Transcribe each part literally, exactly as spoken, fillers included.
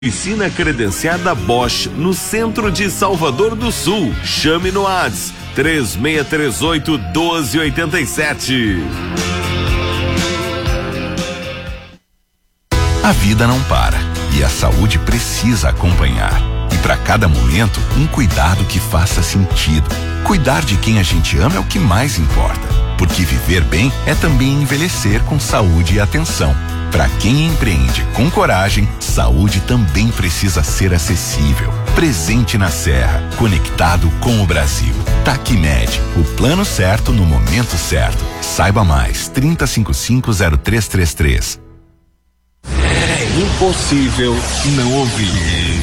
Piscina credenciada Bosch, no centro de Salvador do Sul. Chame no WhatsApp três seis três oito, um dois oito sete. A vida não para e a saúde precisa acompanhar. E para cada momento, um cuidado que faça sentido. Cuidar de quem a gente ama é o que mais importa, porque viver bem é também envelhecer com saúde e atenção. Para quem empreende com coragem, saúde também precisa ser acessível. Presente na Serra, conectado com o Brasil. Tacmed, o plano certo no momento certo. Saiba mais, trinta cinquenta e cinco, zero três trinta e três. É impossível não ouvir.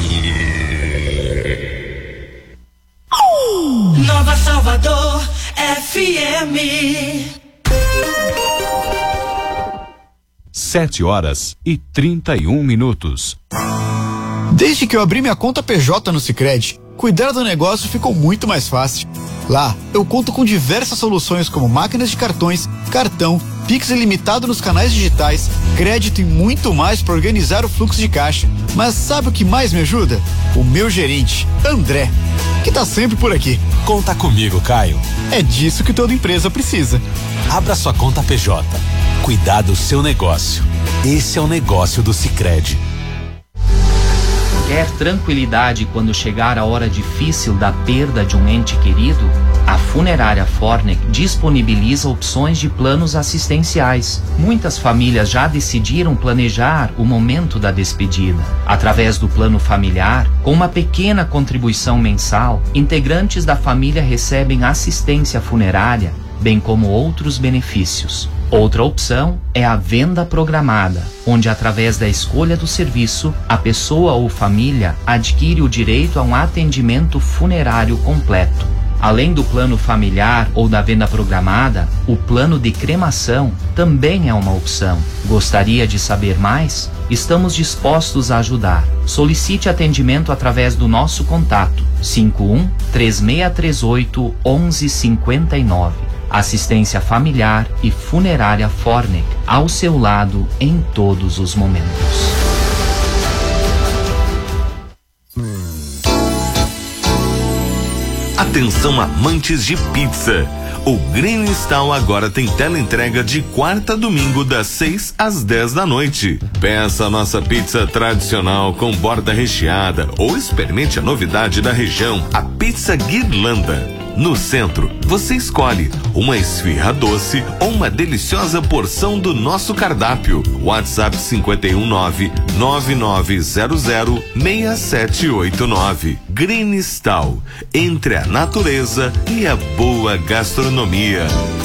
Nova Salvador F M. Sete horas e trinta e um minutos. Desde que eu abri minha conta P J no Sicredi, cuidar do negócio ficou muito mais fácil. Lá, eu conto com diversas soluções como máquinas de cartões, cartão, Pix ilimitado nos canais digitais, crédito e muito mais para organizar o fluxo de caixa. Mas sabe o que mais me ajuda? O meu gerente, André, que tá sempre por aqui. Conta comigo, Caio. É disso que toda empresa precisa. Abra sua conta P J. Cuidar do seu negócio. Esse é o negócio do Sicredi. Quer tranquilidade quando chegar a hora difícil da perda de um ente querido? A Funerária Fornec disponibiliza opções de planos assistenciais. Muitas famílias já decidiram planejar o momento da despedida. Através do plano familiar, com uma pequena contribuição mensal, integrantes da família recebem assistência funerária, bem como outros benefícios. Outra opção é a venda programada, onde através da escolha do serviço, a pessoa ou família adquire o direito a um atendimento funerário completo. Além do plano familiar ou da venda programada, o plano de cremação também é uma opção. Gostaria de saber mais? Estamos dispostos a ajudar. Solicite atendimento através do nosso contato cinco um, três seis três oito, um um cinco nove. Assistência familiar e funerária Fornec, ao seu lado em todos os momentos. Atenção amantes de pizza. O Green Stall agora tem teleentrega de quarta a domingo das seis às dez da noite. Peça a nossa pizza tradicional com borda recheada ou experimente a novidade da região, a pizza Guirlanda. No centro, você escolhe uma esfirra doce ou uma deliciosa porção do nosso cardápio. WhatsApp cinco um nove, nove nove zero zero, seis sete oito nove. Green Stall, entre a natureza e a boa gastronomia.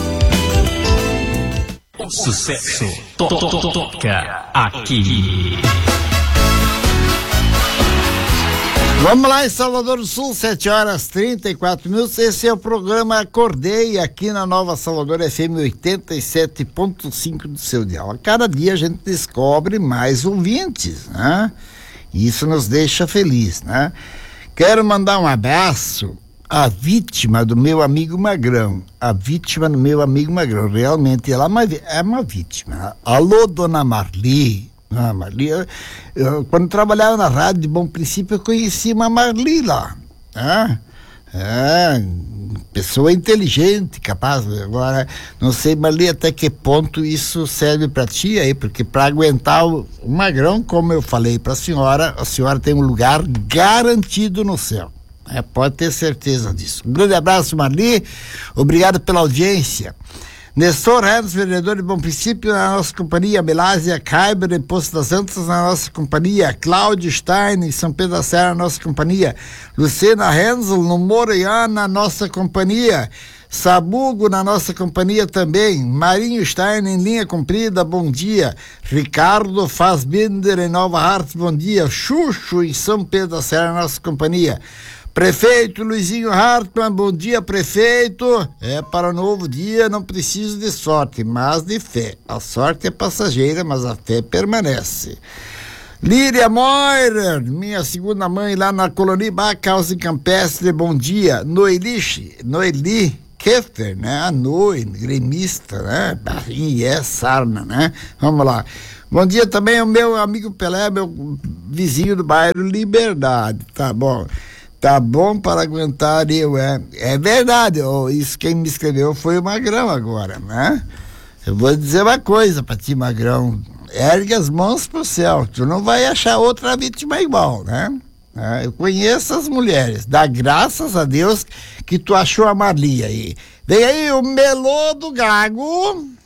O sucesso to to to toca aqui. Vamos lá em Salvador do Sul, sete horas e trinta e quatro minutos. Esse é o programa Acordei aqui na Nova Salvador F M oitenta e sete ponto cinco do seu dial. A cada dia a gente descobre mais ouvintes, né? Isso nos deixa feliz, né? Quero mandar um abraço à vítima do meu amigo Magrão. A vítima do meu amigo Magrão. Realmente ela é uma vítima. Alô, dona Marli. Ah, Marli, eu, eu, quando trabalhava na rádio de Bom Princípio, eu conheci uma Marli lá, né? É, pessoa inteligente, capaz. Agora, não sei, Marli, até que ponto isso serve para ti aí, porque para aguentar o, o Magrão, como eu falei para a senhora, a senhora tem um lugar garantido no céu. É, pode ter certeza disso. Um grande abraço, Marli, obrigado pela audiência. Nestor Renos, vereador de Bom Princípio, na nossa companhia. Melásia Kaiber, em Poço das Antas, na nossa companhia. Cláudio Stein, em São Pedro da Serra, na nossa companhia. Lucena Hensel, no Moroiá, na nossa companhia. Sabugo, na nossa companhia também. Marinho Stein, em Linha Comprida, bom dia. Ricardo Fassbinder, em Nova Hartz, bom dia. Xuxo, em São Pedro da Serra, na nossa companhia. Prefeito Luizinho Hartmann, bom dia, prefeito. É, para o novo dia não preciso de sorte, mas de fé. A sorte é passageira, mas a fé permanece. Líria Moira, minha segunda mãe lá na Colônia Bacausa Campestre, bom dia. Noeli, Noeli Keffer, né? A Noi, gremista, né? E é sarna, né? Vamos lá. Bom dia também ao meu amigo Pelé, meu vizinho do bairro Liberdade. Tá bom. Tá bom para aguentar eu, é. É verdade, oh, isso quem me escreveu foi o Magrão agora, né? Eu vou dizer uma coisa pra ti, Magrão. Ergue as mãos pro céu. Tu não vai achar outra vítima igual, né? É, eu conheço as mulheres. Dá graças a Deus que tu achou a Marli aí. Vem aí o Melô do Gago.